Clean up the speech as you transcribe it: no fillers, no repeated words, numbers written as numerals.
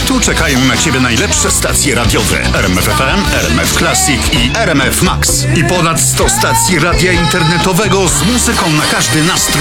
Tu czekają na Ciebie najlepsze stacje radiowe. RMF FM, RMF Classic i RMF Max. I ponad 100 stacji radia internetowego z muzyką na każdy nastrój.